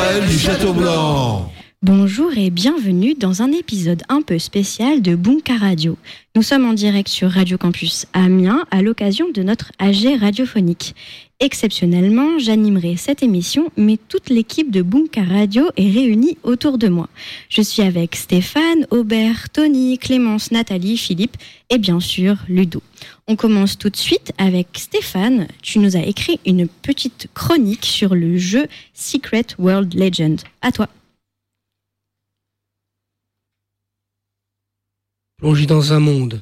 naturel du Château Blanc. Bonjour et bienvenue dans un épisode un peu spécial de Bunka Radio. Nous sommes en direct sur Radio Campus Amiens à l'occasion de notre AG radiophonique. Exceptionnellement, j'animerai cette émission, mais toute l'équipe de Bunka Radio est réunie autour de moi. Je suis avec Stéphane, Aubert, Tony, Clémence, Nathalie, Philippe et bien sûr Ludo. On commence tout de suite avec Stéphane. Tu nous as écrit une petite chronique sur le jeu Secret World Legend. À toi. Plongé dans un monde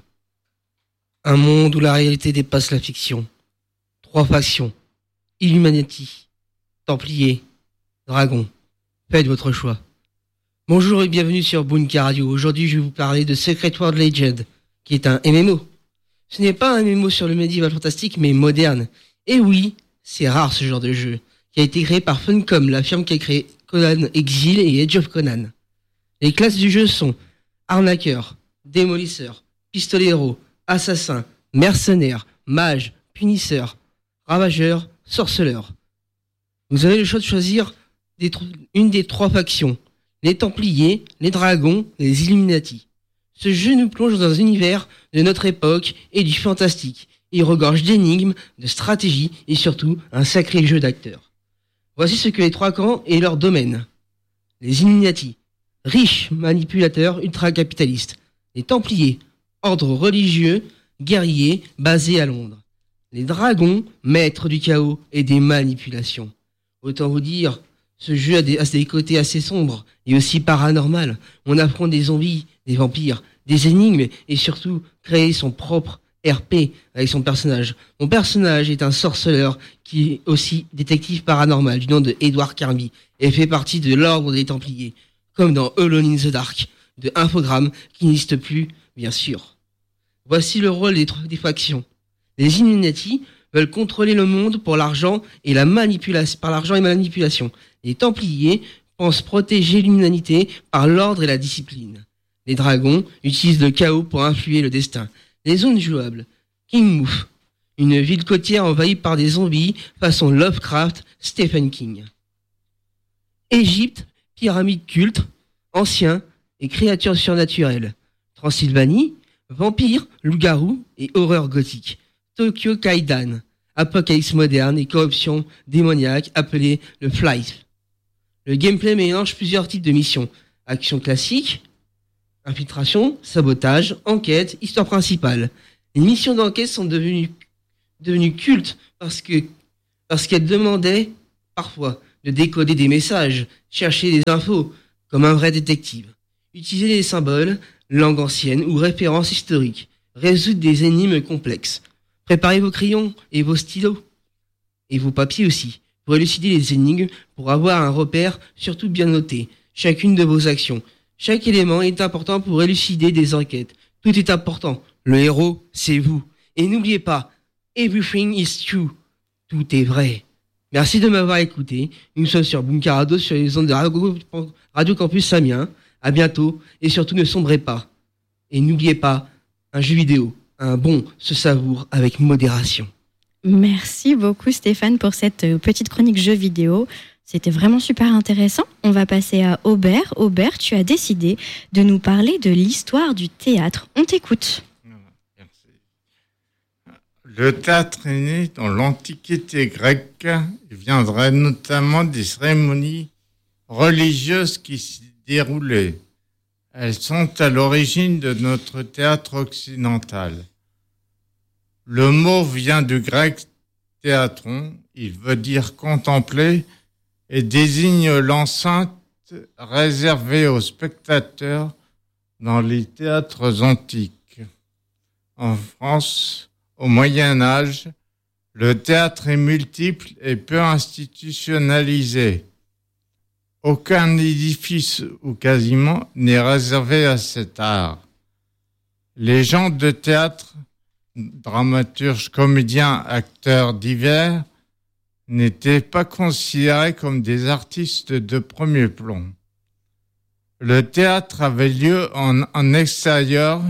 où la réalité dépasse la fiction. 3 factions, Illuminati, Templiers, Dragons. Faites votre choix. Bonjour et bienvenue sur Bunka Radio. Aujourd'hui, je vais vous parler de Secret World Legend, qui est un MMO. Ce n'est pas un MMO sur le médiéval fantastique, mais moderne. Et oui, c'est rare ce genre de jeu, qui a été créé par Funcom, la firme qui a créé Conan Exile et Age of Conan. Les classes du jeu sont arnaqueur, démolisseur, pistolero, assassin, mercenaire, mage, punisseur, ravageur, sorceleur. Vous avez le choix de choisir une des 3 factions, les Templiers, les Dragons et les Illuminati. Ce jeu nous plonge dans un univers de notre époque et du fantastique. Il regorge d'énigmes, de stratégies et surtout un sacré jeu d'acteurs. Voici ce que les 3 camps et leurs domaines. Les Illuminati, riches manipulateurs ultra-capitalistes. Les Templiers, ordre religieux, guerrier, basé à Londres. Les Dragons, maîtres du chaos et des manipulations. Autant vous dire, ce jeu a des côtés assez sombres et aussi paranormal. On affronte des zombies, des vampires, des énigmes et surtout créer son propre RP avec son personnage. Mon personnage est un sorceleur qui est aussi détective paranormal du nom de Edward Kirby et fait partie de l'ordre des Templiers, comme dans Alone in the Dark, de Infogrames qui n'existe plus, bien sûr. Voici le rôle des factions. Les Illuminati veulent contrôler le monde pour l'argent et manipulation. Les Templiers pensent protéger l'humanité par l'ordre et la discipline. Les Dragons utilisent le chaos pour influer le destin. Les zones jouables. King Mouf, une ville côtière envahie par des zombies façon Lovecraft, Stephen King. Égypte, pyramide culte, ancien et créatures surnaturelles. Transylvanie, vampires, loups-garous et horreur gothique. Tokyo Kaidan, apocalypse moderne et corruption démoniaque appelée le Flight. Le gameplay mélange plusieurs types de missions. Action classique, infiltration, sabotage, enquête, histoire principale. Les missions d'enquête sont devenues cultes parce qu'elles demandaient parfois de décoder des messages, chercher des infos, comme un vrai détective. Utiliser des symboles, langue ancienne ou références historiques. Résoudre des énigmes complexes. Préparez vos crayons et vos stylos. Et vos papiers aussi, pour élucider les énigmes, pour avoir un repère surtout bien noté. Chacune de vos actions. Chaque élément est important pour élucider des enquêtes. Tout est important. Le héros, c'est vous. Et n'oubliez pas, everything is true. Tout est vrai. Merci de m'avoir écouté. Nous sommes sur Bunka Radio, sur les ondes de Radio Campus Amiens. À bientôt. Et surtout, ne sombrez pas. Et n'oubliez pas, un jeu vidéo, un bon se savoure avec modération. Merci beaucoup Stéphane pour cette petite chronique jeu vidéo. C'était vraiment super intéressant. On va passer à Aubert. Aubert, tu as décidé de nous parler de l'histoire du théâtre. On t'écoute. Merci. Le théâtre est né dans l'Antiquité grecque. Il viendrait notamment des cérémonies religieuses qui s'y déroulaient. Elles sont à l'origine de notre théâtre occidental. Le mot vient du grec théatron. Il veut dire contempler et désigne l'enceinte réservée aux spectateurs dans les théâtres antiques. En France, au Moyen Âge, le théâtre est multiple et peu institutionnalisé. Aucun édifice, ou quasiment, n'est réservé à cet art. Les gens de théâtre, dramaturges, comédiens, acteurs divers, n'étaient pas considérés comme des artistes de premier plan. Le théâtre avait lieu en extérieur,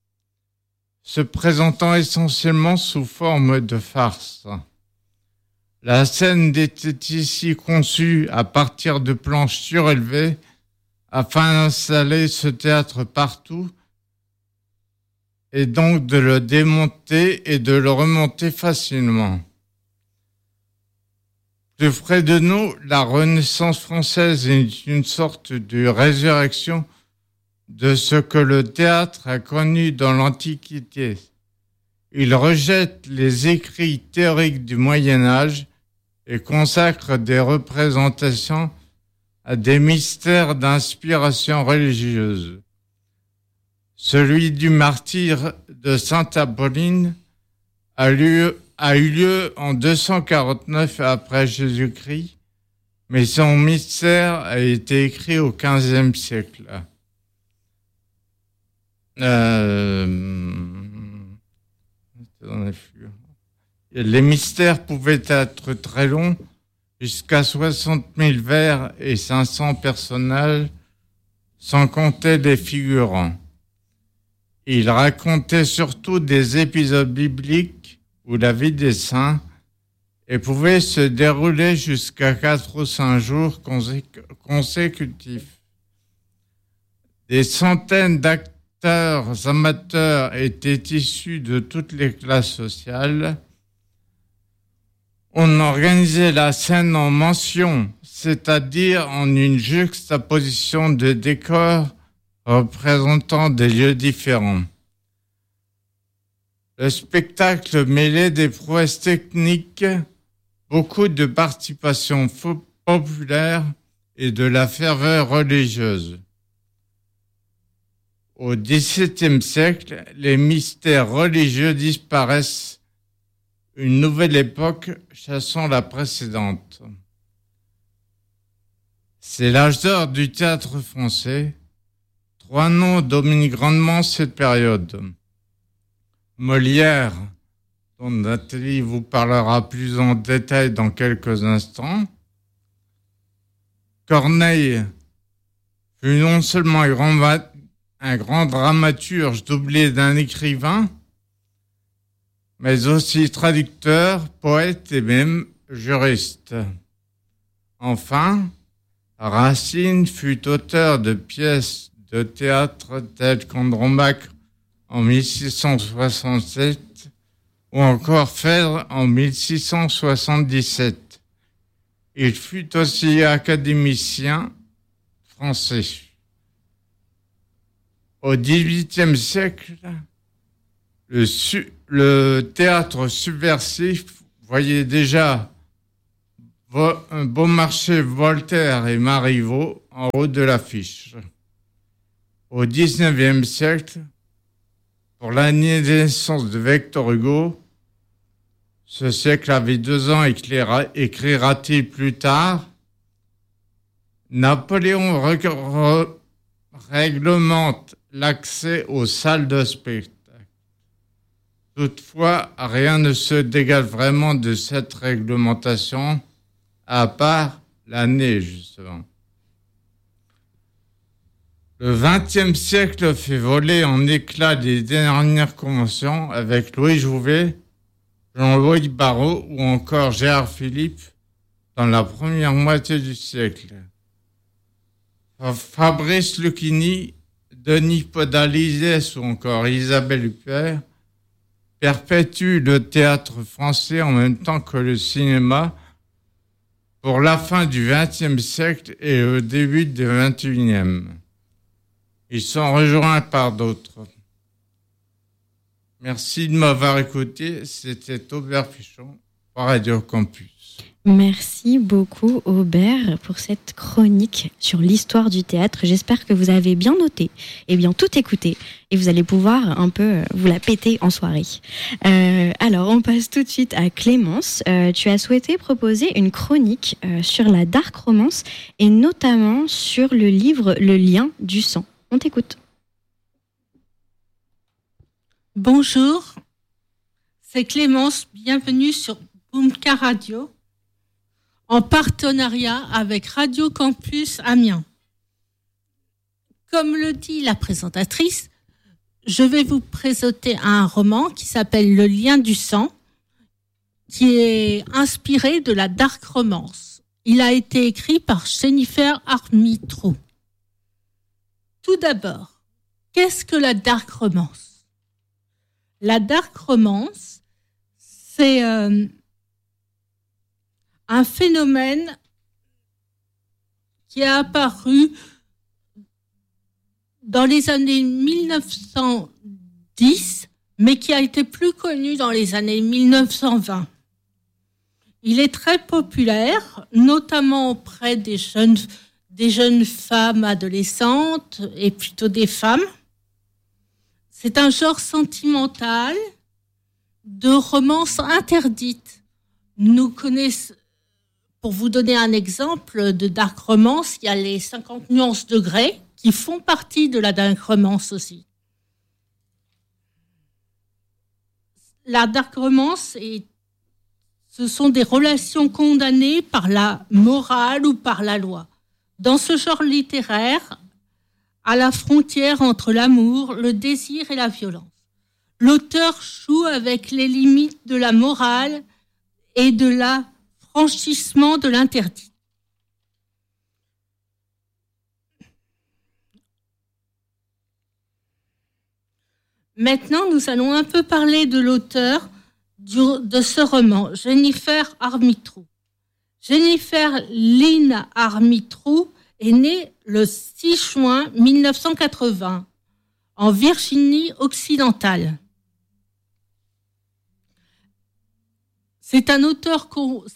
se présentant essentiellement sous forme de farce. La scène était ici conçue à partir de planches surélevées afin d'installer ce théâtre partout et donc de le démonter et de le remonter facilement. Plus près de nous, la Renaissance française est une sorte de résurrection de ce que le théâtre a connu dans l'Antiquité. Il rejette les écrits théoriques du Moyen-Âge et consacre des représentations à des mystères d'inspiration religieuse. Celui du martyre de Sainte Apolline a eu lieu en 249 après Jésus-Christ, mais son mystère a été écrit au XVe siècle. Les mystères pouvaient être très longs, jusqu'à 60 000 vers et 500 personnages, sans compter les figurants. Il racontait surtout des épisodes bibliques ou la vie des saints et pouvait se dérouler jusqu'à 4 ou 5 jours consécutifs. Des centaines d'acteurs amateurs étaient issus de toutes les classes sociales. On organisait la scène en mention, c'est-à-dire en une juxtaposition de décors représentant des lieux différents. Le spectacle mêlait des prouesses techniques, beaucoup de participation populaire et de la ferveur religieuse. Au XVIIe siècle, les mystères religieux disparaissent, une nouvelle époque chassant la précédente. C'est l'âge d'or du théâtre français. 3 noms dominent grandement cette période. Molière, dont Nathalie vous parlera plus en détail dans quelques instants. Corneille fut non seulement un grand dramaturge doublé d'un écrivain, mais aussi traducteur, poète et même juriste. Enfin, Racine fut auteur de pièces de théâtre telles qu'Andromaque en 1667 ou encore Phèdre en 1677. Il fut aussi académicien français. Au XVIIIe siècle, le théâtre subversif voyait déjà Beaumarchais, Voltaire et Marivaux en haut de l'affiche. Au XIXe siècle, pour l'année de naissance de Victor Hugo, ce siècle avait 2 ans, écrira-t-il plus tard, Napoléon réglemente l'accès aux salles de spectacle. Toutefois, rien ne se dégage vraiment de cette réglementation, à part l'année, justement. Le XXe siècle fait voler en éclats les dernières conventions avec Louis Jouvet, Jean-Louis Barrault ou encore Gérard Philippe dans la première moitié du siècle. Fabrice Lucchini, Denis Podalizès ou encore Isabelle Huppert perpétuent le théâtre français en même temps que le cinéma pour la fin du XXe siècle et au début du XXIe. Ils sont rejoints par d'autres. Merci de m'avoir écouté. C'était Aubert Fichon pour Radio Campus. Merci beaucoup Aubert pour cette chronique sur l'histoire du théâtre. J'espère que vous avez bien noté et bien tout écouté et vous allez pouvoir un peu vous la péter en soirée. Alors on passe tout de suite à Clémence. Tu as souhaité proposer une chronique sur la dark romance et notamment sur le livre Le lien du sang. On t'écoute. Bonjour, c'est Clémence, bienvenue sur Boomka Radio, en partenariat avec Radio Campus Amiens. Comme le dit la présentatrice, je vais vous présenter un roman qui s'appelle Le lien du sang, qui est inspiré de la dark romance. Il a été écrit par Jennifer Armentrout. Tout d'abord, qu'est-ce que la dark romance ? La dark romance, c'est un phénomène qui a apparu dans les années 1910, mais qui a été plus connu dans les années 1920. Il est très populaire, notamment auprès des jeunes femmes adolescentes et plutôt des femmes. C'est un genre sentimental de romance interdite. Nous connaissons, pour vous donner un exemple de dark romance, il y a les 50 nuances de Grey qui font partie de la dark romance aussi. La dark romance, ce sont des relations condamnées par la morale ou par la loi. Dans ce genre littéraire, à la frontière entre l'amour, le désir et la violence, l'auteur joue avec les limites de la morale et de la franchissement de l'interdit. Maintenant, nous allons un peu parler de l'auteur de ce roman, Jennifer Armentrout. Jennifer Lynn Armentrout est née le 6 juin 1980 en Virginie occidentale. C'est une auteure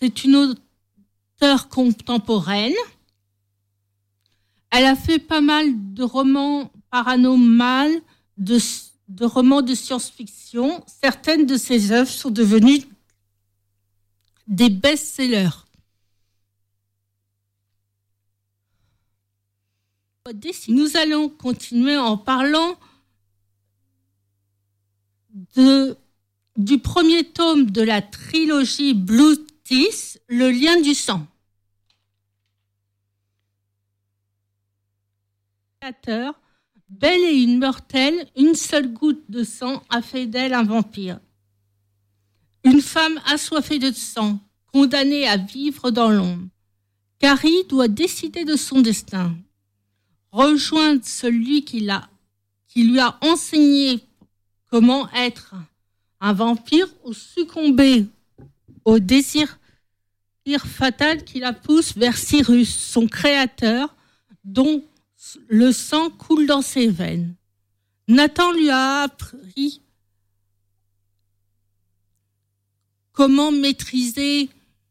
contemporaine. Elle a fait pas mal de romans paranormaux, de romans de science-fiction. Certaines de ses œuvres sont devenues des best-sellers. Nous allons continuer en parlant du premier tome de la trilogie Blue Teeth, Le lien du sang. Belle et immortelle, une seule goutte de sang a fait d'elle un vampire. Une femme assoiffée de sang, condamnée à vivre dans l'ombre. Carrie doit décider de son destin. Rejoindre celui qui lui a enseigné comment être un vampire ou succomber au désir fatal qui la pousse vers Cyrus, son créateur, dont le sang coule dans ses veines. Nathan lui a appris comment maîtriser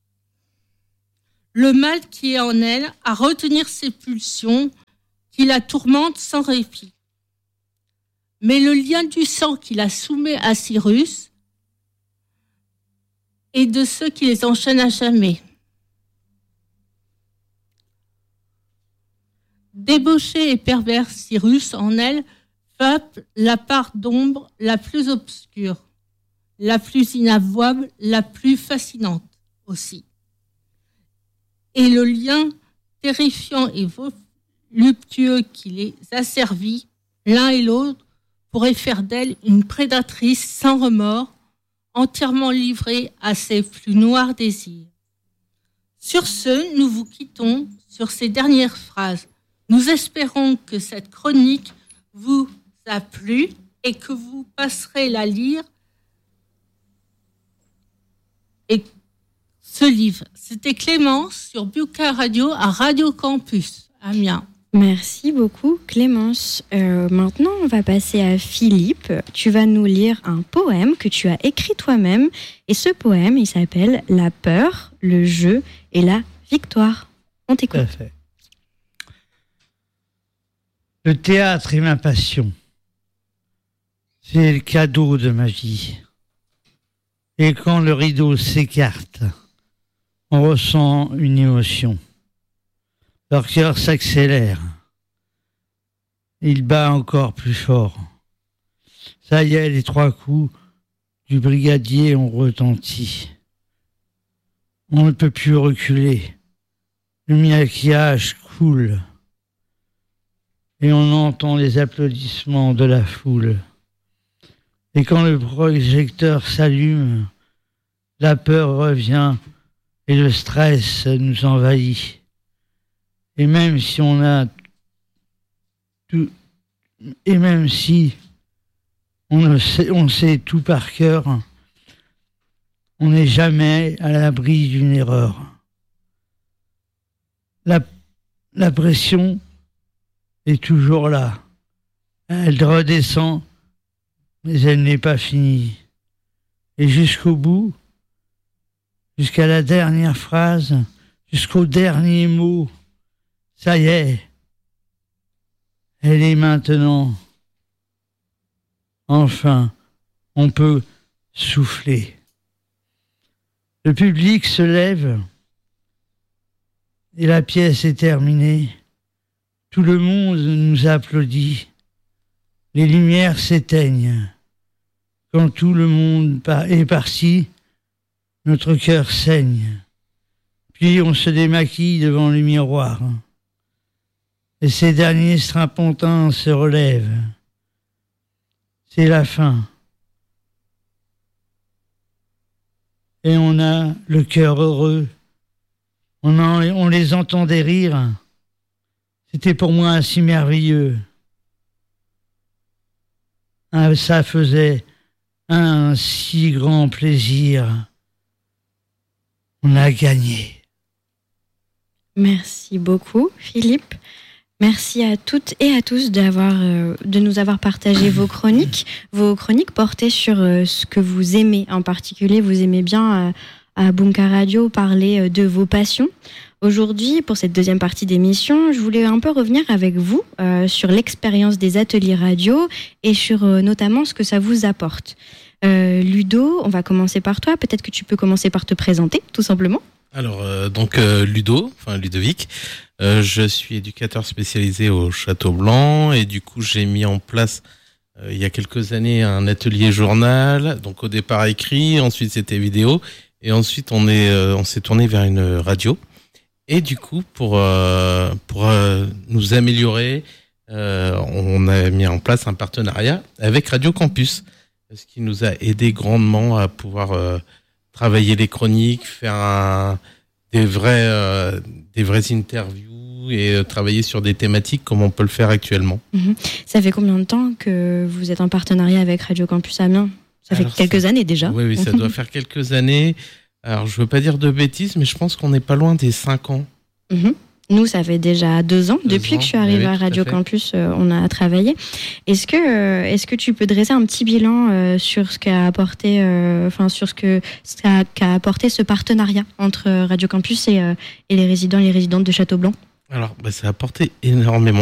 le mal qui est en elle, à retenir ses pulsions qui la tourmentent sans répit. Mais le lien du sang qui la soumet à Cyrus est de ceux qui les enchaînent à jamais. Débauché et pervers, Cyrus, en elle, frappe la part d'ombre la plus obscure, la plus inavouable, la plus fascinante aussi. Et le lien terrifiant et voluptueux qui les asservit, l'un et l'autre, pourrait faire d'elle une prédatrice sans remords, entièrement livrée à ses plus noirs désirs. Sur ce, nous vous quittons sur ces dernières phrases. Nous espérons que cette chronique vous a plu et que vous passerez la lire et ce livre. C'était Clémence sur Buka Radio à Radio Campus Amiens. Merci beaucoup Clémence. Maintenant, on va passer à Philippe. Tu vas nous lire un poème que tu as écrit toi-même. Et ce poème, il s'appelle « La peur, le jeu et la victoire ». On t'écoute. Tout à fait. Le théâtre est ma passion. C'est le cadeau de ma vie. Et quand le rideau s'écarte, on ressent une émotion. Leur cœur s'accélère. Il bat encore plus fort. Ça y est, les 3 coups du brigadier ont retenti. On ne peut plus reculer. Le maquillage coule. Et on entend les applaudissements de la foule. Et quand le projecteur s'allume, la peur revient et le stress nous envahit. Et même si on a tout, et même si on sait tout par cœur, on n'est jamais à l'abri d'une erreur. La pression est toujours là. Elle redescend, mais elle n'est pas finie. Et jusqu'au bout, jusqu'à la dernière phrase, jusqu'au dernier mot, ça y est, elle est maintenant. Enfin, on peut souffler. Le public se lève et la pièce est terminée. Tout le monde nous applaudit. Les lumières s'éteignent. Quand tout le monde est parti, notre cœur saigne. Puis on se démaquille devant le miroir. Et ces derniers strapontins se relèvent. C'est la fin. Et on a le cœur heureux. On les entendait rire. C'était pour moi si merveilleux. Ça faisait un si grand plaisir. On a gagné. Merci beaucoup, Philippe. Merci à toutes et à tous de nous avoir partagé vos chroniques portées sur ce que vous aimez. En particulier, vous aimez bien à Bunka Radio parler de vos passions. Aujourd'hui, pour cette deuxième partie d'émission, je voulais un peu revenir avec vous sur l'expérience des ateliers radio et sur notamment ce que ça vous apporte. Ludo, on va commencer par toi. Peut-être que tu peux commencer par te présenter, tout simplement. Alors, Ludovic, je suis éducateur spécialisé au Château Blanc et du coup, j'ai mis en place il y a quelques années un atelier journal. Donc, au départ écrit, ensuite c'était vidéo et ensuite on s'est tourné vers une radio. Et du coup, pour nous améliorer, on a mis en place un partenariat avec Radio Campus, ce qui nous a aidé grandement à pouvoir travailler les chroniques, faire des vraies interviews et travailler sur des thématiques comme on peut le faire actuellement. Ça fait combien de temps que vous êtes en partenariat avec Radio Campus Amiens ? Ça fait quelques années déjà. Oui, ça doit faire quelques années. Alors, je veux pas dire de bêtises, mais je pense qu'on n'est pas loin des 5 ans. Nous, ça fait déjà 2 ans. Depuis que je suis arrivée à Radio Campus, on a travaillé. Est-ce que tu peux dresser un petit bilan sur ce qu'a apporté, qu'a apporté ce partenariat entre Radio Campus et les résidents et les résidentes de Château Blanc ? Alors, ça a apporté énormément.